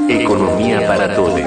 Economía para Todos.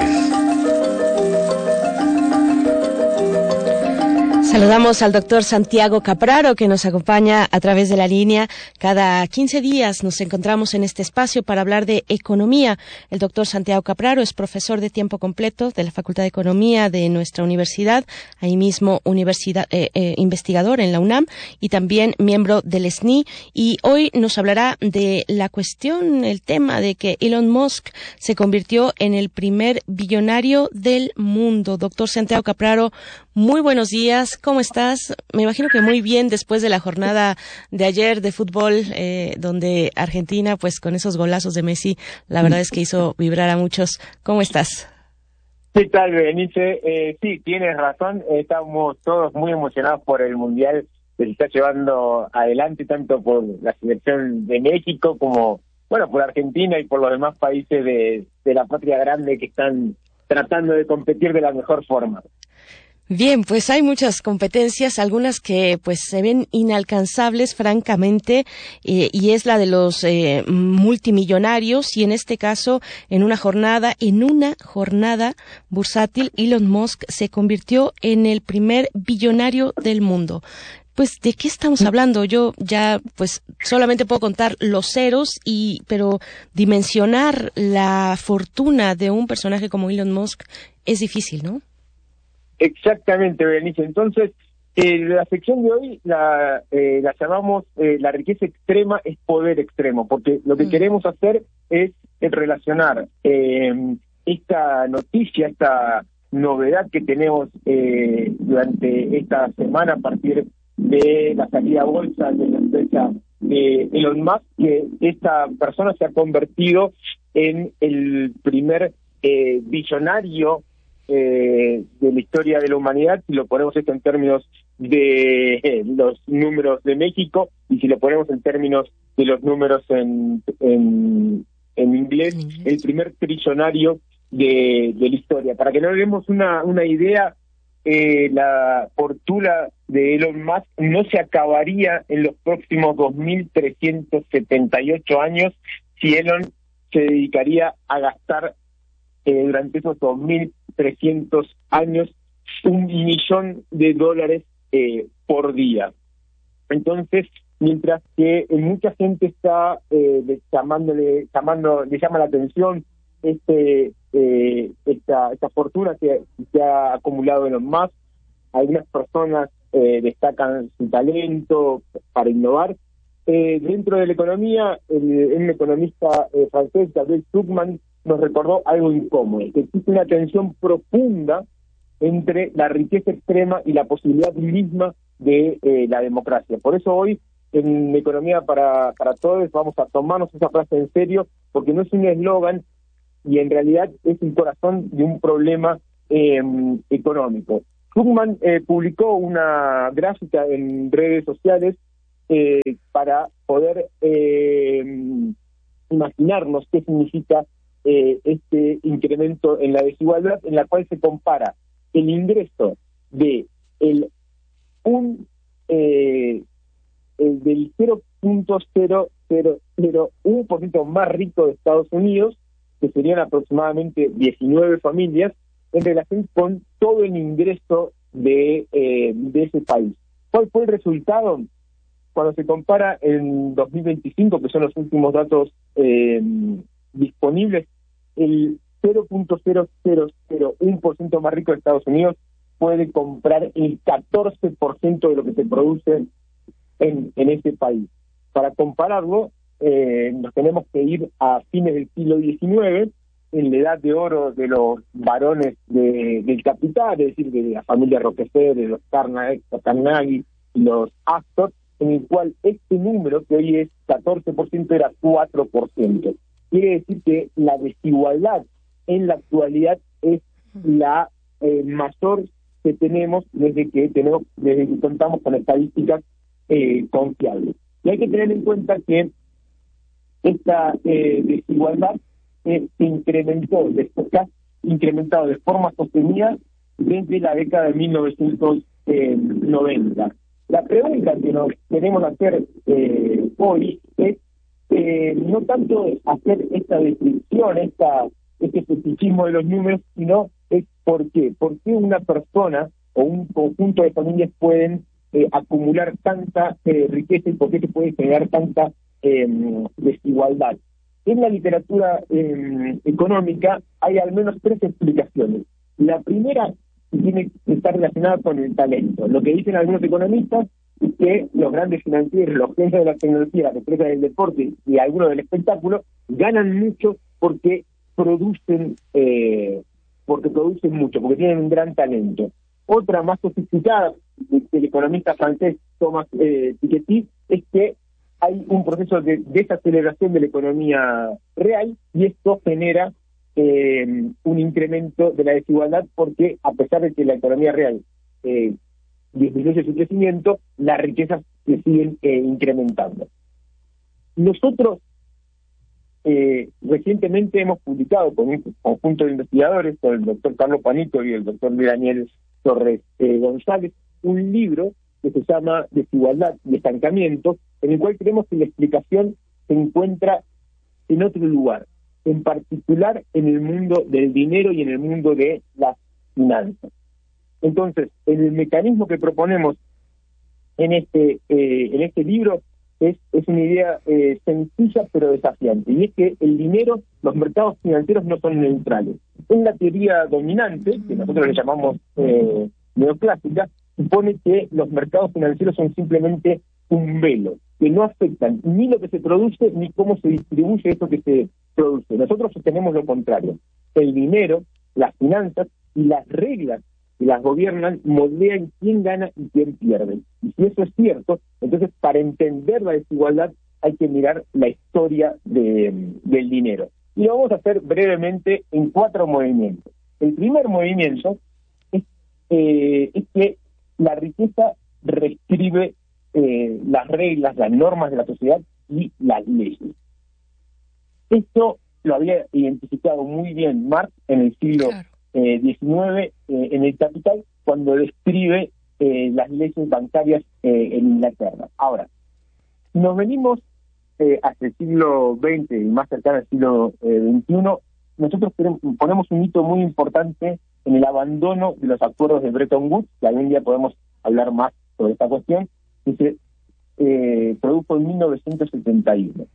Saludamos al doctor Santiago Capraro, que nos acompaña a través de la línea. Cada 15 días nos encontramos en este espacio para hablar de economía. El doctor Santiago Capraro es profesor de tiempo completo de la Facultad de Economía de nuestra universidad, ahí mismo investigador en la UNAM y también miembro del SNI. Y hoy nos hablará de la cuestión, el tema de que Elon Musk se convirtió en el primer billonario del mundo. Doctor Santiago Capraro, muy buenos días. ¿Cómo estás? Me imagino que muy bien después de la jornada de ayer de fútbol, donde Argentina, pues con esos golazos de Messi, la verdad es que hizo vibrar a muchos. ¿Cómo estás? ¿Qué tal, Berenice? Sí, tienes razón. Estamos todos muy emocionados por el Mundial que se está llevando adelante, tanto por la selección de México como, bueno, por Argentina y por los demás países de la patria grande que están tratando de competir de la mejor forma. Bien, pues hay muchas competencias, algunas que pues se ven inalcanzables, francamente, y es la de los multimillonarios, y en este caso, en una jornada bursátil, Elon Musk se convirtió en el primer billonario del mundo. Pues, ¿de qué estamos hablando? Yo ya, pues, solamente puedo contar los ceros, pero dimensionar la fortuna de un personaje como Elon Musk es difícil, ¿no? Exactamente, Berenice. Entonces, la sección de hoy la llamamos la riqueza extrema es poder extremo, porque lo que queremos hacer es relacionar esta noticia, esta novedad que tenemos durante esta semana a partir de la salida a bolsa de la empresa de Elon Musk, que esta persona se ha convertido en el primer billonario de la historia de la humanidad, si lo ponemos esto en términos de los números de México y si lo ponemos en términos de los números en inglés, el primer trillonario de la historia. Para que nos demos una idea, la fortuna de Elon Musk no se acabaría en los próximos 2.378 años si Elon se dedicaría a gastar durante esos 2.300 años $1 millón por día. Entonces, mientras que mucha gente está le llama la atención esta fortuna que ha acumulado Elon Musk, algunas personas destacan su talento para innovar. Dentro de la economía, un economista francés, Gabriel Zucman, nos recordó algo incómodo, que existe una tensión profunda entre la riqueza extrema y la posibilidad misma de la democracia. Por eso hoy, en Economía para Todos, vamos a tomarnos esa frase en serio, porque no es un eslogan y en realidad es el corazón de un problema económico. Zucman publicó una gráfica en redes sociales para poder imaginarnos qué significa este incremento en la desigualdad, en la cual se compara el ingreso del 0.0001% más rico de Estados Unidos, que serían aproximadamente 19 familias, en relación con todo el ingreso de ese país. ¿Cuál fue el resultado? Cuando se compara en 2025, que son los últimos datos disponibles, el 0.0001% más rico de Estados Unidos puede comprar el 14% de lo que se produce en ese país. Para compararlo, nos tenemos que ir a fines del siglo XIX, en la edad de oro de los varones del capital, es decir, de la familia Rockefeller, de los Carnegie y los Astor, en el cual este número, que hoy es 14%, era 4%. Quiere decir que la desigualdad en la actualidad es la mayor que tenemos desde que contamos con estadísticas confiables. Y hay que tener en cuenta que esta desigualdad se incrementado de forma sostenida desde la década de 1990. La pregunta que nos queremos hacer hoy es no tanto hacer esta descripción, esta este fetichismo de los números, sino es por qué. ¿Por qué una persona o un conjunto de familias pueden acumular tanta riqueza y por qué se puede generar tanta desigualdad? En la literatura económica hay al menos tres explicaciones. La primera tiene que estar relacionada con el talento. Lo que dicen algunos economistas es que los grandes financieros, los genios de la tecnología, las empresas del deporte y algunos del espectáculo ganan mucho porque producen mucho, porque tienen un gran talento. Otra más sofisticada del economista francés Thomas Piketty es que hay un proceso de desaceleración de la economía real y esto genera un incremento de la desigualdad porque a pesar de que la economía real disminuye su crecimiento, las riquezas se siguen incrementando. Nosotros recientemente hemos publicado con un conjunto de investigadores, con el doctor Carlos Panito y el doctor Daniel Torres González, un libro que se llama Desigualdad y Estancamiento, en el cual creemos que la explicación se encuentra en otro lugar, en particular en el mundo del dinero y en el mundo de las finanzas. Entonces, el mecanismo que proponemos en este libro es una idea sencilla pero desafiante, y es que el dinero, los mercados financieros no son neutrales. En la teoría dominante, que nosotros le llamamos neoclásica, supone que los mercados financieros son simplemente un velo, que no afectan ni lo que se produce ni cómo se distribuye eso que se produce. Nosotros sostenemos lo contrario. El dinero, las finanzas y las reglas que las gobiernan moldean quién gana y quién pierde. Y si eso es cierto, entonces para entender la desigualdad hay que mirar la historia del dinero. Y lo vamos a hacer brevemente en 4 movimientos. El primer movimiento es que la riqueza reescribe las reglas, las normas de la sociedad y las leyes. Esto lo había identificado muy bien Marx en el siglo XIX en el Capital, cuando describe las leyes bancarias en Inglaterra. Ahora, nos venimos hacia el siglo XX y más cercano al siglo XXI, nosotros ponemos un hito muy importante en el abandono de los acuerdos de Bretton Woods, que algún día podemos hablar más sobre esta cuestión, que se produjo en 1971.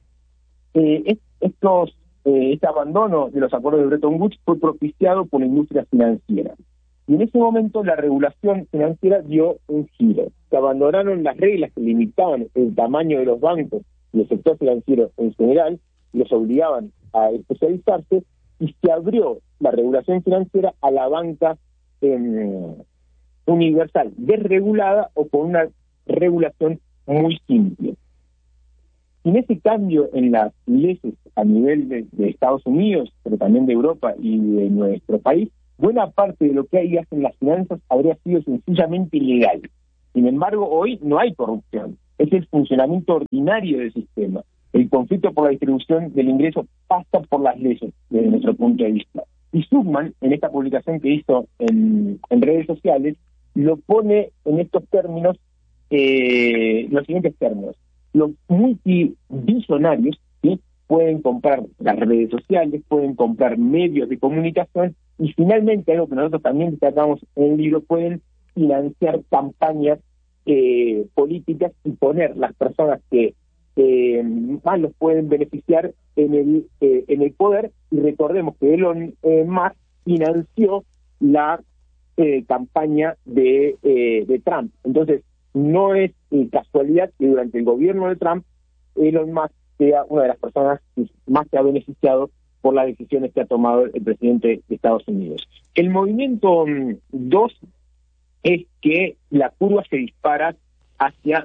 Este abandono de los acuerdos de Bretton Woods fue propiciado por la industria financiera. Y en ese momento la regulación financiera dio un giro. Se abandonaron las reglas que limitaban el tamaño de los bancos y el sector financiero en general, los obligaban a especializarse, y se abrió la regulación financiera a la banca universal, desregulada o con una regulación muy simple. En ese cambio en las leyes a nivel de Estados Unidos, pero también de Europa y de nuestro país, buena parte de lo que hay en las finanzas habría sido sencillamente ilegal. Sin embargo, hoy no hay corrupción. Es el funcionamiento ordinario del sistema. El conflicto por la distribución del ingreso pasa por las leyes, desde nuestro punto de vista. Y Zuckman, en esta publicación que hizo en redes sociales, lo pone en estos términos, los siguientes términos. Los multibillonarios, ¿sí?, pueden comprar las redes sociales, pueden comprar medios de comunicación y finalmente, algo que nosotros también destacamos en el libro, pueden financiar campañas políticas y poner las personas que más los pueden beneficiar en el poder. Y recordemos que Elon Musk financió la campaña de Trump. Entonces, no es casualidad que durante el gobierno de Trump Elon Musk sea una de las personas que más se ha beneficiado por las decisiones que ha tomado el presidente de Estados Unidos. El movimiento 2 es que la curva se dispara hacia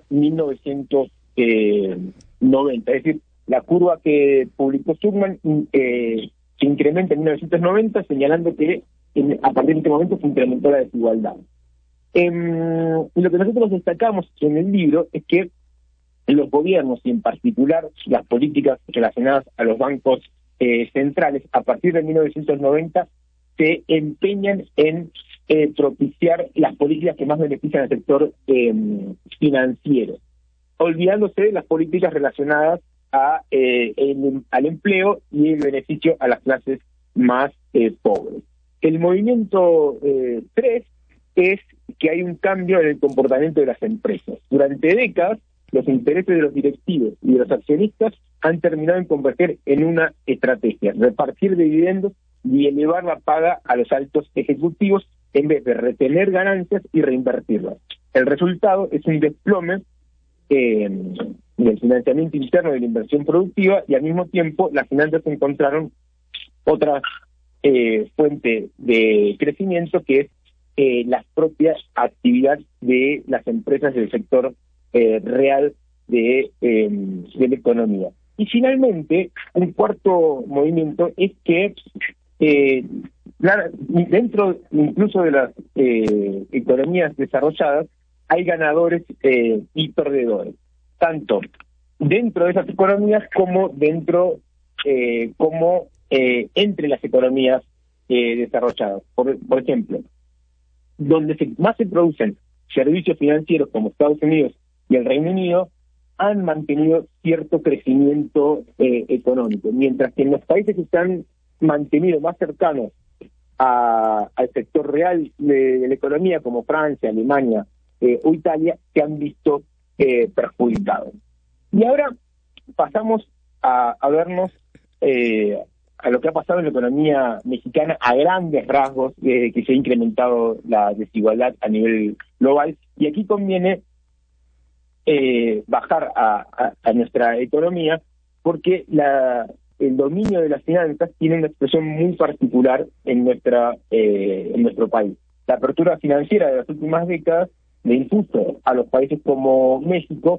1990, es decir, la curva que publicó Zuckman se incrementa en 1990, señalando que a partir de este momento se incrementó la desigualdad. Lo que nosotros destacamos en el libro es que los gobiernos, y en particular las políticas relacionadas a los bancos centrales, a partir de 1990 se empeñan en propiciar las políticas que más benefician al sector financiero, olvidándose de las políticas relacionadas al empleo y el beneficio a las clases más pobres. El movimiento 3 es que hay un cambio en el comportamiento de las empresas. Durante décadas, los intereses de los directivos y de los accionistas han terminado en converger en una estrategia: repartir dividendos y elevar la paga a los altos ejecutivos en vez de retener ganancias y reinvertirlas. El resultado es un desplome del financiamiento interno de la inversión productiva, y al mismo tiempo las finanzas encontraron otra fuente de crecimiento, que es la propia actividad de las empresas del sector real de la economía. Y finalmente, un cuarto movimiento es que dentro incluso de las economías desarrolladas hay ganadores y perdedores, tanto dentro de esas economías como entre las economías desarrolladas. Por ejemplo, donde más se producen servicios financieros, como Estados Unidos y el Reino Unido, han mantenido cierto crecimiento económico, mientras que en los países que se han mantenido más cercanos al sector real de la economía, como Francia, Alemania o Italia, se han visto perjudicados. Y ahora pasamos a vernos a lo que ha pasado en la economía mexicana a grandes rasgos, que se ha incrementado la desigualdad a nivel global, y aquí conviene bajar a nuestra economía, porque el dominio de las finanzas tiene una expresión muy particular en nuestro país. La apertura financiera de las últimas décadas le impuso a los países como México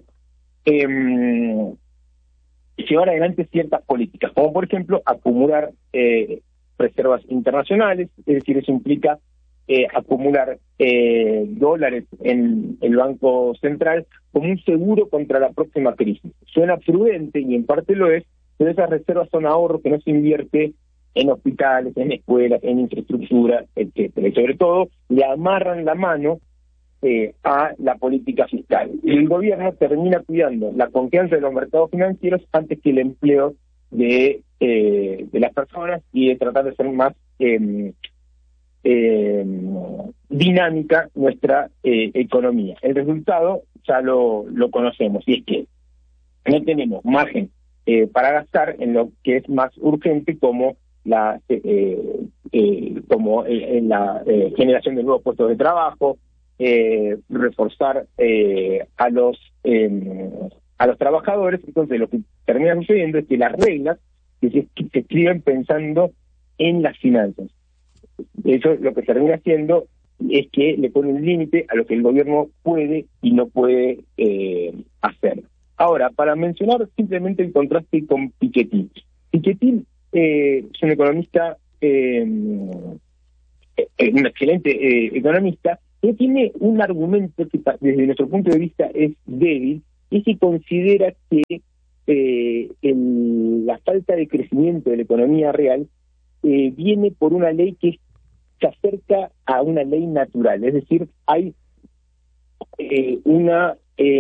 llevar adelante ciertas políticas, como por ejemplo acumular reservas internacionales, es decir, eso implica acumular dólares en el Banco Central como un seguro contra la próxima crisis. Suena prudente, y en parte lo es, pero esas reservas son ahorro que no se invierte en hospitales, en escuelas, en infraestructura, etcétera. Y sobre todo, le amarran la mano a la política fiscal. Y el gobierno termina cuidando la confianza de los mercados financieros antes que el empleo de las personas, y de tratar de ser más dinámica nuestra economía. El resultado ya lo conocemos, y es que no tenemos margen para gastar en lo que es más urgente, como la generación de nuevos puestos de trabajo, reforzar a los trabajadores. Entonces lo que termina sucediendo es que las reglas que se escriben pensando en las finanzas, eso lo que termina haciendo es que le pone un límite a lo que el gobierno puede y no puede hacer. Ahora, para mencionar simplemente el contraste con Piketty. Piketty es un economista, un excelente economista, que tiene un argumento que desde nuestro punto de vista es débil, y que considera que la falta de crecimiento de la economía real viene por una ley que se acerca a una ley natural, es decir, hay una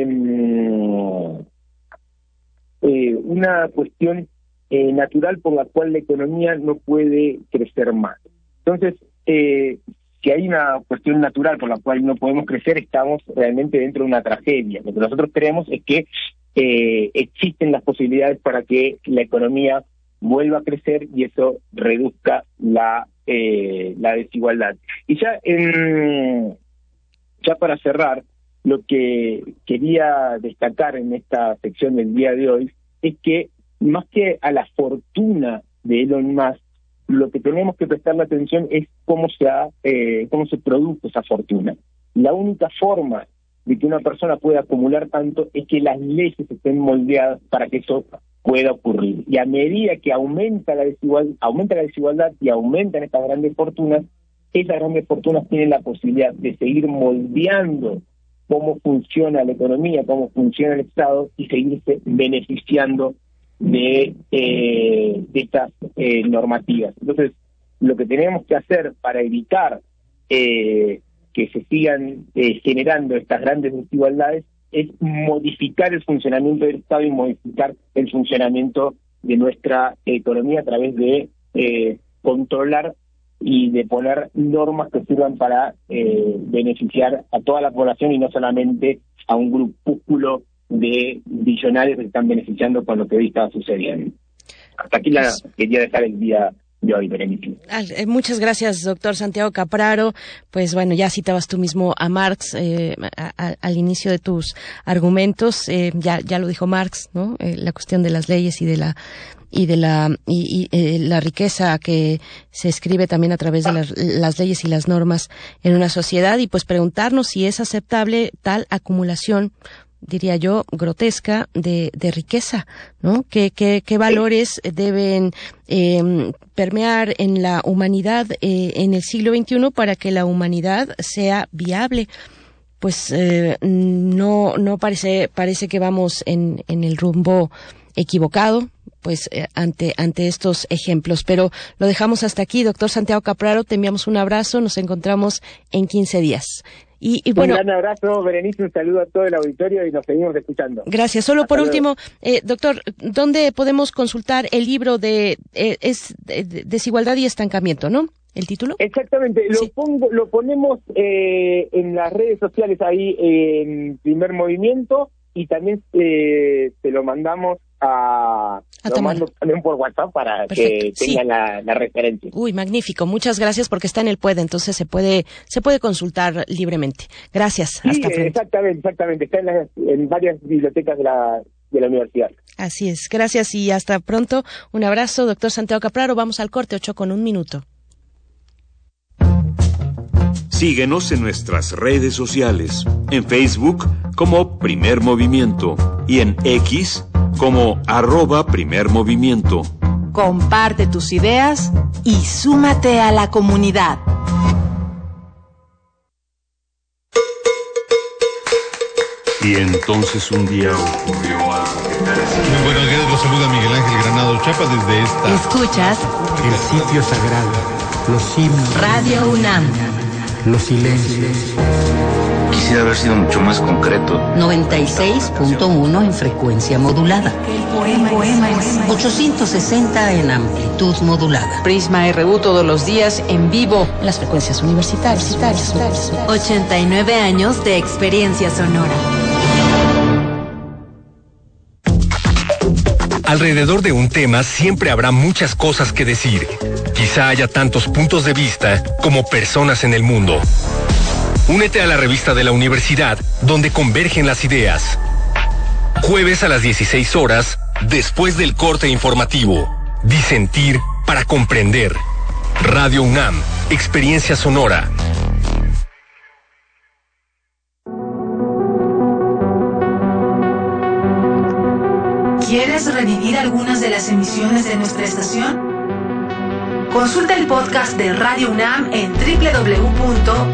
cuestión natural por la cual la economía no puede crecer más. Entonces, si hay una cuestión natural por la cual no podemos crecer, estamos realmente dentro de una tragedia. Lo que nosotros creemos es que existen las posibilidades para que la economía vuelva a crecer, y eso reduzca la desigualdad. Y ya para cerrar, lo que quería destacar en esta sección del día de hoy es que, más que a la fortuna de Elon Musk, lo que tenemos que prestarle atención es cómo se produjo esa fortuna. La única forma de que una persona pueda acumular tanto es que las leyes estén moldeadas para que eso pueda ocurrir. Y a medida que aumenta la desigualdad y aumentan estas grandes fortunas, esas grandes fortunas tienen la posibilidad de seguir moldeando cómo funciona la economía, cómo funciona el Estado, y seguirse beneficiando de estas normativas. Entonces, lo que tenemos que hacer para evitar que se sigan generando estas grandes desigualdades es modificar el funcionamiento del Estado y modificar el funcionamiento de nuestra economía a través de controlar y de poner normas que sirvan para beneficiar a toda la población y no solamente a un grupúsculo de billonarios que están beneficiando con lo que hoy está sucediendo. Hasta aquí quería dejar el día de hoy, Berenice. Muchas gracias, doctor Santiago Capraro. Pues bueno, ya citabas tú mismo a Marx al inicio de tus argumentos. Ya lo dijo Marx, ¿no? La cuestión de las leyes y de la riqueza que se escribe también a través de las leyes y las normas en una sociedad, y pues preguntarnos si es aceptable tal acumulación, diría yo, grotesca de riqueza, ¿no? ¿Qué valores deben permear en la humanidad en el siglo XXI para que la humanidad sea viable? Pues no parece que vamos en el rumbo equivocado, pues ante estos ejemplos, pero lo dejamos hasta aquí. Doctor Santiago Capraro, te enviamos un abrazo, nos encontramos en 15 días. Y bueno, un gran abrazo, Berenice, un saludo a todo el auditorio y nos seguimos escuchando. Gracias. Solo por último, doctor, ¿dónde podemos consultar el libro de Desigualdad y Estancamiento, no? ¿El título? Exactamente, lo ponemos en las redes sociales ahí en Primer Movimiento, y también se lo mandamos lo mando también por WhatsApp para que tengan la referencia. Uy, magnífico, muchas gracias, porque está en el PUED, entonces se puede consultar libremente. Gracias, sí, hasta pronto. Exactamente, está en varias bibliotecas de la universidad. Así es, gracias y hasta pronto. Un abrazo, doctor Santiago Capraro. Vamos al corte, 8:01. Síguenos en nuestras redes sociales, en Facebook como Primer Movimiento y en X como @PrimerMovimiento. Comparte tus ideas y súmate a la comunidad. Y entonces un día ocurrió algo que parecía... Muy buenos días, los saluda Miguel Ángel Granado Chapa desde esta... Escuchas el sitio sagrado, los himnos, Radio UNAM, los silencios. Quisiera haber sido mucho más concreto. 96.1 en frecuencia modulada. El poema es 860 en amplitud modulada. Prisma RU todos los días en vivo. Las frecuencias universitarias. 89 años de experiencia sonora. Alrededor de un tema siempre habrá muchas cosas que decir. Quizá haya tantos puntos de vista como personas en el mundo. Únete a la revista de la universidad, donde convergen las ideas. Jueves a las 16 horas, después del corte informativo. Disentir para comprender. Radio UNAM, experiencia sonora. ¿Quieres revivir algunas de las emisiones de nuestra estación? Consulta el podcast de Radio UNAM en www.radiounam.unam.mx.